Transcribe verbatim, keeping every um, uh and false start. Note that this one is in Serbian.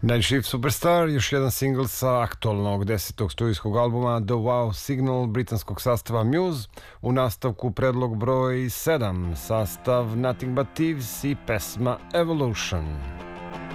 Night Shift Superstar, još jedan singl sa aktualnog desetog studijskog albuma The Wow Signal britanskog sastava Muse. U nastavku predlog broj sedam, sastav Nothing But Thieves i pesma Evolution.